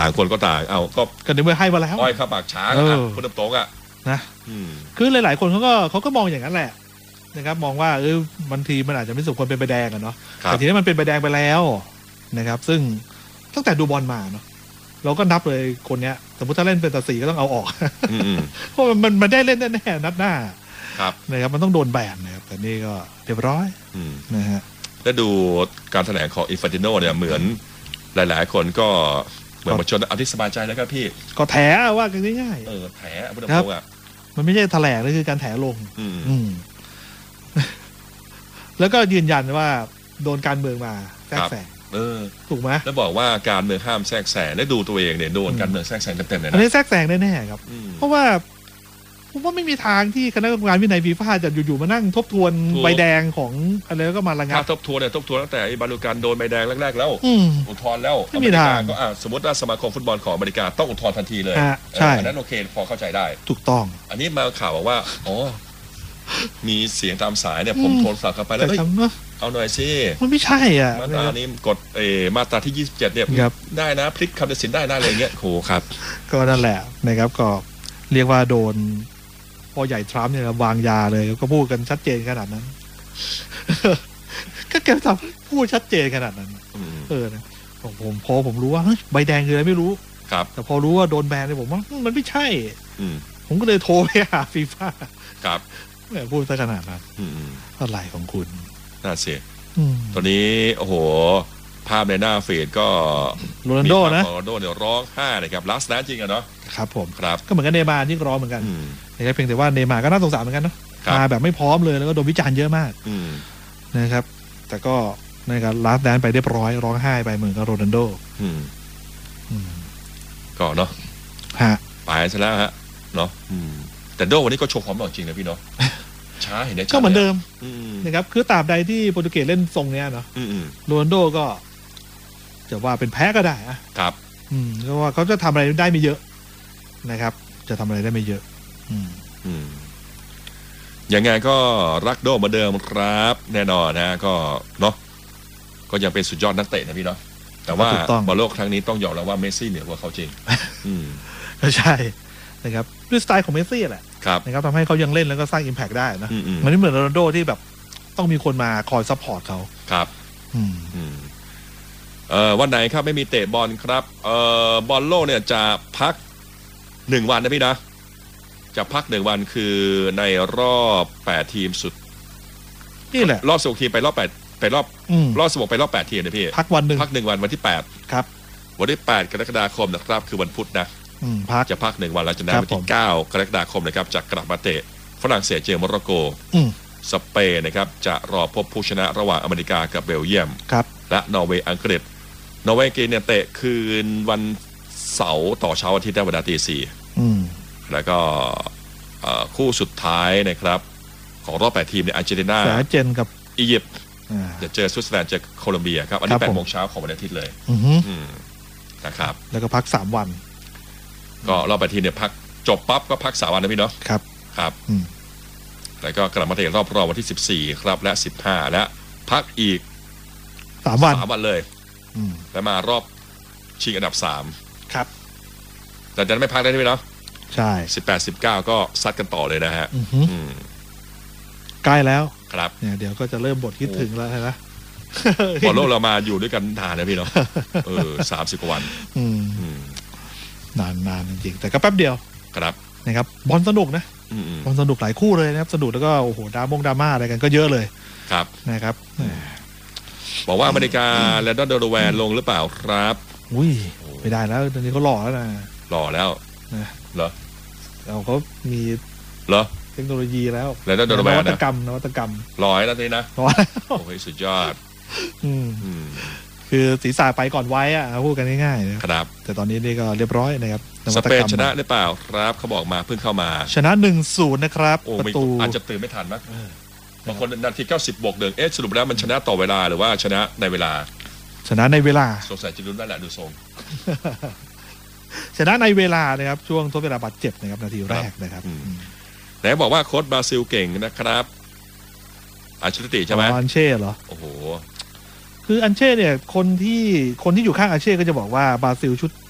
ต่างคนก็ต่างเอาก็ในเมื่อให้มาแล้วอ้อยข้าปากช้างคนตรงนะคือหลายๆคนเขาก็มองอย่างนั้นแหละนะครับมองว่าบางทีมันอาจจะไม่สมควรเป็นใบแดงเนาะแต่ทีนี้มันเป็นใบแดงไปแล้วนะครับซึ่งตั้งแต่ดูบอลมาเนาะเราก็นับเลยคนเนี้ยสมมติถ้าเล่นเป็นตัดสีก็ต้องเอาออกเพราะมันได้เล่นแน่ๆนัดหน้านะครับมันต้องโดนแบนนะครับแต่นี่ก็เรียบร้อยนะฮะแล้วดูการแถลงของอินฟานติโนเนี่ยเหมือนหลายๆคนก็เหมือนมาชนเอาที่สบายใจแล้วครับพี่ก็แถว่ากันง่ายๆแถพุทธพงศ์มันไม่ใช่แถลงนั่นคือการแถลงแล้วก็ยืนยันว่าโดนการเมืองมาแทรกแซงถูกไหมแล้วบอกว่าการเมืองห้ามแทรกแซงได้ดูตัวเองเนี่ยโดนการเมืองแทรกแซงเต็มๆเลยนะอันนี้แทรกแซงแน่ๆครับเพราะว่าผมว่าไม่มีทางที่คณะกรรมการวินัยฟีฟ่าจะอยู่ๆมานั่งทบทวนใบแดงของอะไรแล้วก็มาระงับทบทวนตั้งแต่บาลูการโดนใบแดงแรกๆแล้วอุทธรณ์แล้วไม่มีทางก็สมมติว่าสมาคมฟุตบอลของอเมริกาต้องอุทธรณ์ทันทีเลยใช่อันนั้นโอเคพอเข้าใจได้ถูกต้องอันนี้มาข่าวบอกว่าอ๋อมีเสียงตามสายเนี่ยผมโทรศัพท์เข้าไปแล้วเอาหน่อยสิมันไม่ใช่มาตรานี้กดมาตราที่27เนี่ยได้นะพลิกคำตัดสินได้นะอะไรเงี้ยโหครับก็นั่นแหละนะครับก็เรียกว่าโดนพอใหญ่ทรัมป์เนี่ยวางยาเลยก็พูดกันชัดเจนขนาดนั้นก็แกทำพูดชัดเจนขนาดนั้นนะผมรู้ว่าใบแดงคืออะไรไม่รู้ครับแต่พอรู้ว่าโดนแบนเลยผมว่ามันไม่ใช่ผมก็เลยโทรไปหาฟีฟ่าครับพูดซะขนาดนั้นอะไรของคุณน่าเสียตอนนี้โอ้โหภาพในหน้าเฟซก็โรนัลโดนะโรนัลโดเนี่ยร้องไห้นะครับลัสนะจริงอะเนาะครับผมครับก็เหมือนกับเนย์มาร์ที่ร้องเหมือนกันนะครับเพียงแต่ว่าเนย์มาร์ก็น่าสงสารเหมือนกันเนาะมาแบบไม่พร้อมเลยแล้วก็โดนวิจารณ์เยอะมากนะครับแต่ก็นะครับลัสแดนไปเรียบร้อยร้องไห้ไปเหมือนกับโรนัลโดก็เนาะฮะไปซะแล้วฮะเนาะแต่โดวันนี้ก็โชว์ความหล่อจริงนะพี่เนาะช้าเห็นได้ก็เหมือนเดิมนะครับคือตราบใดที่โปรตุเกสเล่นทรงเนี้ยเนาะโรนัลโดก็จะว่าเป็นแพ้ก็ได้ครับเพราะว่าเขาจะทำอะไรได้ไม่เยอะนะครับจะทำอะไรได้ไม่เยอะยังไงก็รักโดเหมือนเดิมครับแน่นอนนะก็เนาะก็ยังเป็นสุดยอดนักเตะนะพี่เนาะแต่ว่าบอลโลกครั้งนี้ต้องยอมรับว่าเมสซี่เหนือกว่าเขาจริงใช่นะครับด้วยสไตล์ของเมสซี่แหละนะครับทำให้เขายังเล่นแล้วก็สร้างอิมแพคได้นะมันไม่เหมือนโรนัลโดที่แบบต้องมีคนมาคอยซัพพอร์ตเขาครับวันไหนครับไม่มีเตะบอลครับบอลโลกเนี่ยจะพัก1 วันนะพี่นะจะพัก1 วันคือในรอบ8 ทีมสุดนี่แหละรอบ16 ทีมไปรอบ8ไปรอบ16ไปรอบ8 ทีมนะพี่พักวัน1 วันวันที่8 ครับวันที่8 กรกฎาคมนะครับคือวันพุธนะจะพัก1 วันแล้วจะนัดวันที่9 กรกฎาคมนะครับจะกลับมาเตะฝรั่งเศสเจอโมร็อกโกสเปนนะครับจะรอพบผู้ชนะระหว่างอเมริกากับเบลเยียมและนอร์เวย์อังกฤษนอร์เวย์เนี่ยเตะคืนวันเสาร์ต่อเช้าอาทิตย์ได้เวลาตี 4แล้วก็คู่สุดท้ายนะครับของรอบ8 ทีมในอาร์เจนตินาเจนกับอียิปต์จะเจอสวิตเซอร์แลนด์เจอโคลอมเบียครับอันนี้8 โมงเช้าของวันอาทิตย์เลยนะครับแล้วก็พัก3 วันก็รอบ8 ทีมเนี่ยพักจบปั๊บก็พัก3 วันนะพี่เนาะครับแล้วก็กลับมาเตะรอบวันที่14ครับและ15และพักอีก 3 วันเลยแล้วมารอบชิงอันดับ3 ครับแต่จะไม่พักได้ไหมเนาะใช่ 18 19ก็ซัดกันต่อเลยนะฮะใกล้แล้วครับเนี่ยเดี๋ยวก็จะเริ่มบทคิดถึงแล้วนะบอลโลกเรามาอยู่ด้วยกันนานนะพี่เนาะ30 กว่าวันนานจริงๆแต่ก็แป๊บเดียวครับนะครับบอลสนุกนะบอลสนุกหลายคู่เลยนะครับสนุกแล้วก็โอ้โหดราม่าอะไรกันก็เยอะเลยครับนะครับบอกว่าอเมริกาและดอนโดแวนลงหรือเปล่าครับอุ้ยไม่ได้แล้วตอนนี้เขาหล่อแล้วนะหล่อแล้วเหรอเขามีเหรอเทคโนโลยีแล้วและดอนโดแวนนวัตกรรมหล่อแล้วนี่นะหล่อโอ้โหสุดยอดคือศีรษะไปก่อนไว้อะพูดกันง่ายๆนะครับแต่ตอนนี้นี่ก็เรียบร้อยนะครับสเปนชนะหรือเปล่าครับเขาบอกมาเพิ่งเข้ามาชนะ 1-0 นะครับประตูอาจจะตื่นไม่ทันมั้งบางคนนาที90 บวก1สรุปแล้วมันชนะต่อเวลาหรือว่าชนะในเวลาชนะในเวลาสงสัยจะลุ้นได้แหละดูทรงชนะในเวลานะครับช่วงทดเวลาบาดเจ็บนะครับนาทีแรกนะครับไหนบอกว่าโค้ชบราซิลเก่งนะครับอัลเชติใช่ไหมอันเช่เหรอโอ้โหคืออันเช่เนี่ยคนที่อยู่ข้างอันเช่ก็จะบอกว่าบราซิลชุด